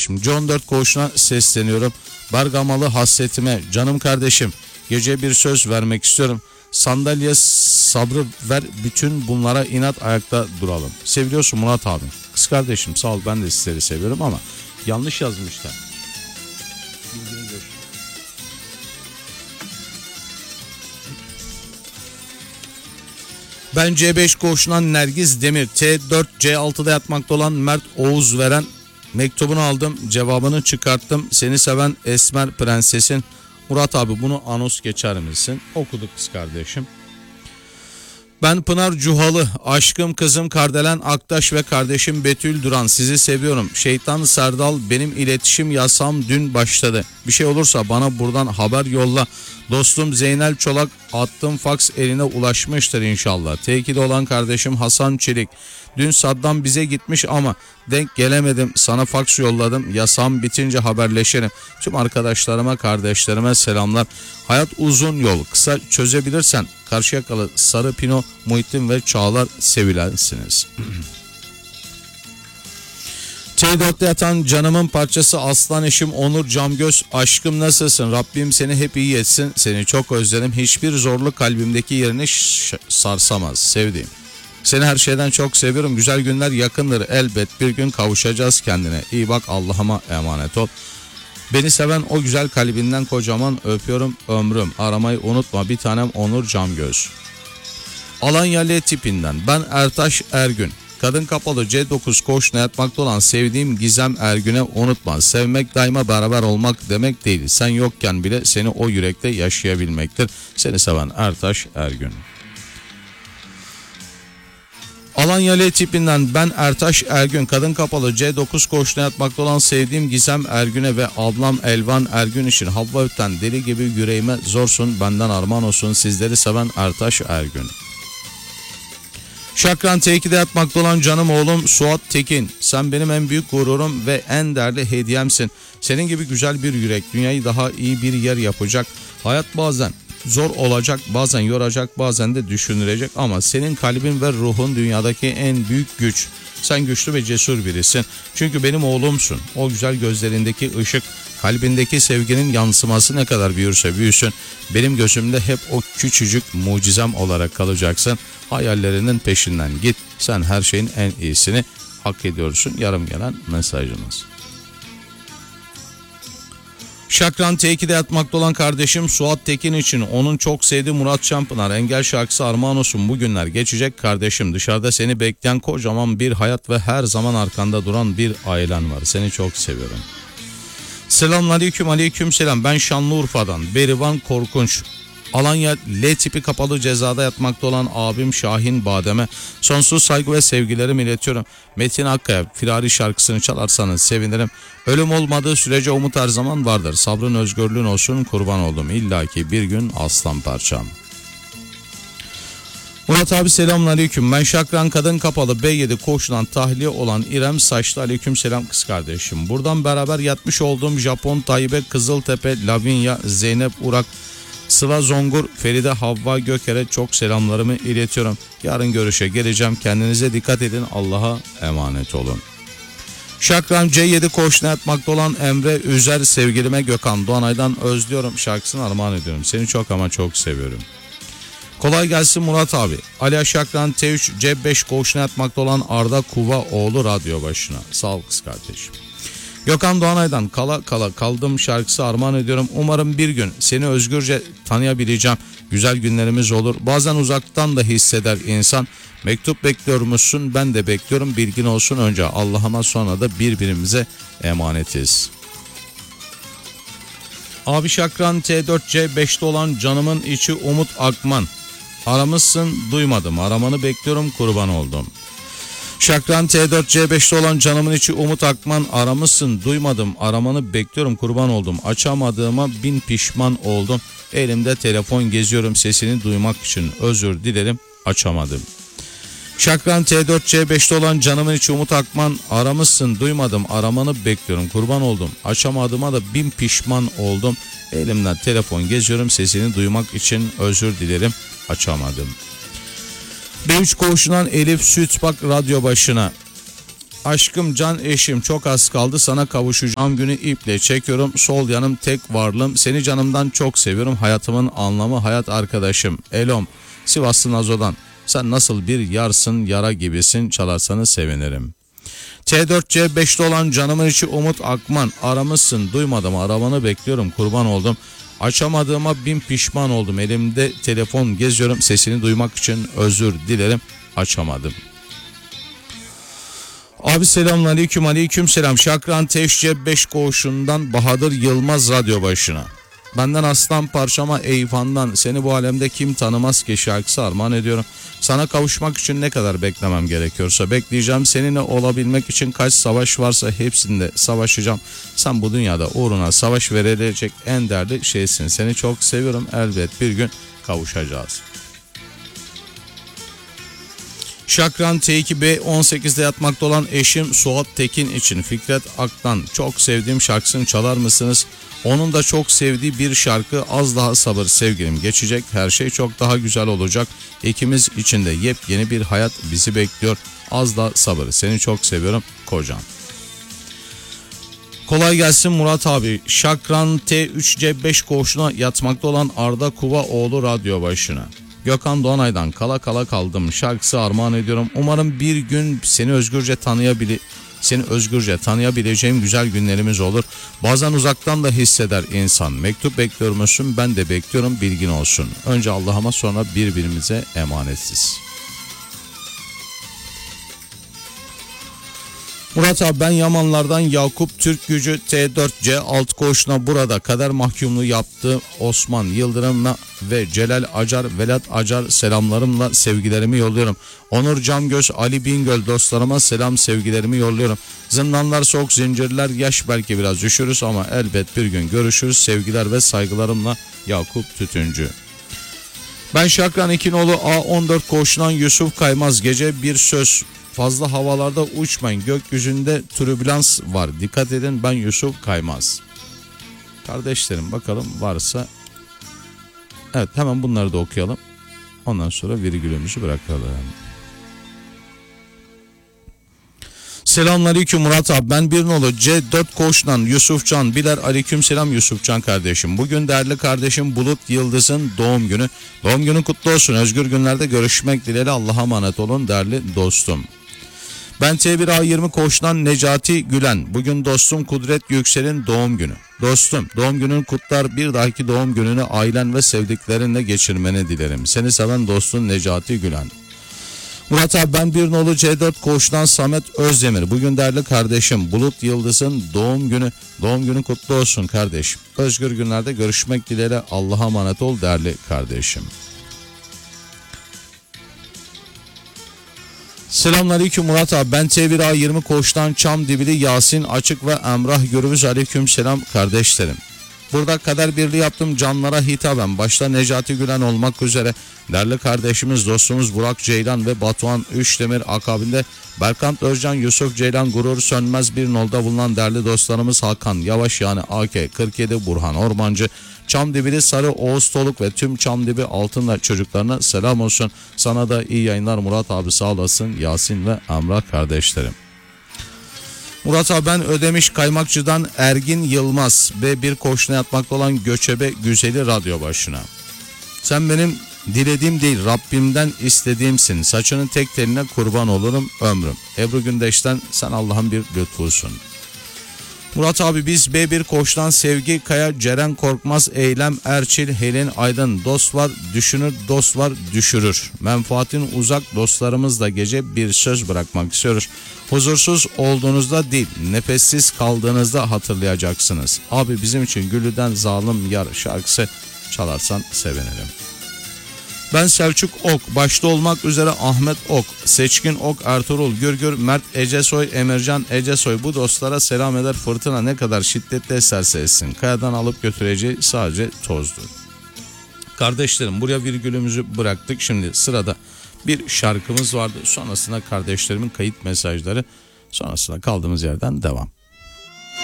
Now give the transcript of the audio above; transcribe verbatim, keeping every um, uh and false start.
kardeşim. John dört koğuşuna sesleniyorum. Bergamalı hasretime canım kardeşim. Gece bir söz vermek istiyorum. Sandalye sabrı ver, bütün bunlara inat ayakta duralım. Seviyorsun Murat abi. Kız kardeşim sağ ol, ben de sizleri seviyorum ama yanlış yazmışlar. Ben C beş koğuşundan Nergiz Demir, T dört C altıda yatmakta olan Mert Oğuz veren mektubunu aldım, cevabını çıkarttım. Seni seven Esmer Prensesin. Murat abi bunu anons geçer misin? Okuduk kız kardeşim. Ben Pınar Cuhalı, aşkım kızım Kardelen Aktaş ve kardeşim Betül Duran, sizi seviyorum. Şeytan Serdal, benim iletişim yasam dün başladı. Bir şey olursa bana buradan haber yolla. Dostum Zeynel Çolak, attığım faks eline ulaşmıştır inşallah. T ikide olan kardeşim Hasan Çelik, dün Saddam bize gitmiş ama denk gelemedim, sana faks yolladım, yasam bitince haberleşelim. Tüm arkadaşlarıma, kardeşlerime selamlar. Hayat uzun yol, kısa çözebilirsen Karşıyakalı Sarı Pino, Muhittin ve Çağlar sevilensiniz. T dörtte yatan canımın parçası aslan eşim Onur Camgöz, aşkım nasılsın? Rabbim seni hep iyi etsin. Seni çok özledim. Hiçbir zorluk kalbimdeki yerini sarsamaz. Sevdiğim. Seni her şeyden çok seviyorum. Güzel günler yakındır. Elbet bir gün kavuşacağız kendine. İyi bak, Allah'ıma emanet ol. Beni seven o güzel kalbinden kocaman öpüyorum ömrüm. Aramayı unutma bir tanem Onur Camgöz. Alanya L tipinden ben Ertaş Ergün. Kadın kapalı C dokuz koğuşuna yatmakta olan sevdiğim Gizem Ergün'e unutma. Sevmek daima beraber olmak demek değil. Sen yokken bile seni o yürekte yaşayabilmektir. Seni seven Ertaş Ergün. Alanya L tipinden ben Ertaş Ergün. Kadın kapalı C dokuz koğuşuna yatmakta olan sevdiğim Gizem Ergün'e ve ablam Elvan Ergün için Havva öten deli gibi yüreğime zorsun, benden armağan olsun. Sizleri seven Ertaş Ergün. Şakran T ikide yatmakta olan canım oğlum Suat Tekin. Sen benim en büyük gururum ve en değerli hediyemsin. Senin gibi güzel bir yürek dünyayı daha iyi bir yer yapacak. Hayat bazen zor olacak, bazen yoracak, bazen de düşünülecek ama senin kalbin ve ruhun dünyadaki en büyük güç. Sen güçlü ve cesur birisin. Çünkü benim oğlumsun. O güzel gözlerindeki ışık, kalbindeki sevginin yansıması ne kadar büyürse büyüsün, benim gözümde hep o küçücük mucizem olarak kalacaksın. Hayallerinin peşinden git. Sen her şeyin en iyisini hak ediyorsun. Yarım gelen mesajımız. Şakran T ikide yatmakta olan kardeşim Suat Tekin için onun çok sevdiği Murat Çampınar engel şarkısı armağan olsun. Bu günler geçecek kardeşim. Dışarıda seni bekleyen kocaman bir hayat ve her zaman arkanda duran bir ailen var. Seni çok seviyorum. Selamünaleyküm, aleyküm selam. Ben Şanlıurfa'dan Berivan Korkunç. Alanya L tipi kapalı cezada yatmakta olan abim Şahin Badem'e sonsuz saygı ve sevgilerimi iletiyorum. Metin Akkaya Firari şarkısını çalarsanız sevinirim. Ölüm olmadığı sürece umut her zaman vardır. Sabrın özgürlüğün olsun, kurban oldum. İlla ki bir gün aslan parçam. Murat abi selamünaleyküm. Ben Şakran Kadın Kapalı B yedi koğuşundan tahliye olan İrem Saçlı, aleyküm selam kız kardeşim. Buradan beraber yatmış olduğum Japon Tayyip Kızıltepe Lavinya Zeynep Urak Sıla Zongur, Feride Havva Göker'e çok selamlarımı iletiyorum. Yarın görüşe geleceğim. Kendinize dikkat edin. Allah'a emanet olun. Şakran C yedi koğuşuna yatmakta olan Emre Üzer, sevgilime Gökhan Doğanay'dan özlüyorum şarkısını armağan ediyorum. Seni çok ama çok seviyorum. Kolay gelsin Murat abi. Ali Şakran T üç C beş koğuşuna yatmakta olan Arda Kuvaoğlu radyo başına. Sağ ol kız kardeşim. Gökhan Doğanay'dan Kala Kala Kaldım şarkısı armağan ediyorum. Umarım bir gün seni özgürce tanıyabileceğim. Güzel günlerimiz olur. Bazen uzaktan da hisseder insan. Mektup bekliyormuşsun, ben de bekliyorum. Bilgin olsun, önce Allah'ıma sonra da birbirimize emanetiz. Abi Şakran T dört C beşte olan canımın içi Umut Akman. Aramışsın duymadım, aramanı bekliyorum, kurban oldum. Şakran T dört C beşte olan canımın içi Umut Akman. Aramışsın duymadım, aramanı bekliyorum, kurban oldum. Açamadığıma bin pişman oldum. Elimde telefon geziyorum sesini duymak için, özür dilerim açamadım. Şakran T dört C beşte olan canımın içi Umut Akman. Aramışsın duymadım, aramanı bekliyorum, kurban oldum. Açamadığıma da bin pişman oldum. Elimden telefon geziyorum sesini duymak için, özür dilerim açamadım. B üç koğuşundan Elif Sütbak radyo başına. Aşkım, can eşim, çok az kaldı sana kavuşacağım günü iple çekiyorum. Sol yanım tek varlığım, seni canımdan çok seviyorum. Hayatımın anlamı, hayat arkadaşım. Elom, Sivaslı Nazo'dan. Sen nasıl bir yarsın, yara gibisin, çalarsanız sevinirim. T dört C beşte olan canımın içi Umut Akman. Aramışsın, duymadım, aramanı bekliyorum, kurban oldum. Açamadığıma bin pişman oldum. Elimde telefon geziyorum, sesini duymak için özür dilerim, açamadım. Abi selamünaleyküm, aleyküm selam. Şakran Teşce beş koğuşundan Bahadır Yılmaz radyo başına. Benden aslan parçama Eyfan'dan seni bu alemde kim tanımaz ki şarkısı armağan ediyorum. Sana kavuşmak için ne kadar beklemem gerekiyorsa bekleyeceğim. Seninle olabilmek için kaç savaş varsa hepsinde savaşacağım. Sen bu dünyada uğruna savaş verilecek en değerli şeysin. Seni çok seviyorum, elbet bir gün kavuşacağız. Şakran T iki B on sekizde yatmakta olan eşim Suat Tekin için Fikret Ak'tan çok sevdiğim şarkısını çalar mısınız? Onun da çok sevdiği bir şarkı Az Daha Sabır Sevgilim, geçecek, her şey çok daha güzel olacak. İkimiz için de yepyeni bir hayat bizi bekliyor. Az Daha Sabır, seni çok seviyorum kocam. Kolay gelsin Murat abi. Şakran T üç C beş koğuşuna yatmakta olan Arda Kuvaoğlu radyo başına. Gökhan Doğanay'dan Kala Kala Kaldım şarkısı armağan ediyorum. Umarım bir gün seni özgürce tanıyabili seni özgürce tanıyabileceğim güzel günlerimiz olur. Bazen uzaktan da hisseder insan. Mektup bekliyor musun? Ben de bekliyorum, bilgin olsun. Önce Allah'ıma, sonra birbirimize emanetiz. Murat abi, ben Yamanlardan Yakup Türk Gücü T dört C alt koğuşuna burada kader mahkumluğu yaptı Osman Yıldırım'la ve Celal Acar, Velat Acar selamlarımla sevgilerimi yolluyorum. Onur Camgöz, Ali Bingöl dostlarıma selam sevgilerimi yolluyorum. Zindanlar soğuk, zincirler yaş, belki biraz düşürüz ama elbet bir gün görüşürüz. Sevgiler ve saygılarımla Yakup Tütüncü. Ben Şakran İkinoğlu A on dört koğuşundan Yusuf Kaymaz. Gece bir söz, fazla havalarda uçmayın, gökyüzünde türbülans var, dikkat edin. Ben Yusuf Kaymaz. Kardeşlerim, bakalım varsa. Evet, hemen bunları da okuyalım. Ondan sonra virgülümüzü bırakalım. Selamünaleyküm Murat abi, ben bir nolu C dört koğuşundan Yusufcan Biler. Aleyküm selam Yusufcan kardeşim. Bugün değerli kardeşim Bulut Yıldız'ın doğum günü. Doğum günün kutlu olsun. Özgür günlerde görüşmek dileğiyle, Allah'a emanet olun değerli dostum. Ben T bir A yirmi koğuşundan Necati Gülen. Bugün dostum Kudret Yüksel'in doğum günü. Dostum, doğum günün kutlar, bir dahaki doğum gününü ailen ve sevdiklerinle geçirmeni dilerim. Seni seven dostun Necati Gülen. Murat abi, ben bir nolu C dört koğuşundan Samet Özdemir. Bugün değerli kardeşim Bulut Yıldız'ın doğum günü. Doğum günün kutlu olsun kardeşim. Özgür günlerde görüşmek dileğiyle, Allah'a emanet ol değerli kardeşim. Selamünaleyküm Murat abi, ben T bir A yirmi koğuştan Çamdibili Yasin Açık ve Emrah Gürbüz. Aleyküm selam kardeşlerim. Burada kader birliği yaptım canlara hitaben, başta Necati Gülen olmak üzere değerli kardeşimiz dostumuz Burak Ceylan ve Batuhan Üçdemir, akabinde Berkant Özcan, Yusuf Ceylan, Gurur Sönmez bir nolda bulunan değerli dostlarımız Hakan Yavaş yani A K kırk yedi, Burhan Ormancı, Çamdibili Sarı Oğuz Toluk ve tüm Çamdibi Altınla çocuklarına selam olsun. Sana da iyi yayınlar Murat abi, sağ olasın Yasin ve Emrah kardeşlerim. Murat abi, ben Ödemiş Kaymakçı'dan Ergin Yılmaz ve bir koğuşuna yatmakta olan Göçebe Güzeli radyo başına. Sen benim dilediğim değil, Rabbimden istediğimsin. Saçının tek teline kurban olurum ömrüm. Ebru Gündeş'ten sen Allah'ın bir lütfusun. Murat abi, biz B bir koğuştan Sevgi Kaya, Ceren Korkmaz, Eylem Erçil, Helin Aydın. Dost var düşünür, dost var düşürür. Menfaatin uzak dostlarımızla gece bir söz bırakmak istiyoruz. Huzursuz olduğunuzda değil, nefessiz kaldığınızda hatırlayacaksınız. Abi, bizim için Güllü'den Zalim Yar şarkısı çalarsan sevinirim. Ben Selçuk Ok, başta olmak üzere Ahmet Ok, Seçkin Ok, Ertuğrul Gürgür, Mert Ecesoy, Emircan Ecesoy. Bu dostlara selam eder, fırtına ne kadar şiddetli eserse etsin. Kayadan alıp götüreceği sadece tozdur. Kardeşlerim, buraya virgülümüzü bıraktık. Şimdi sırada bir şarkımız vardı. Sonrasında kardeşlerimin kayıt mesajları. Sonrasında kaldığımız yerden devam.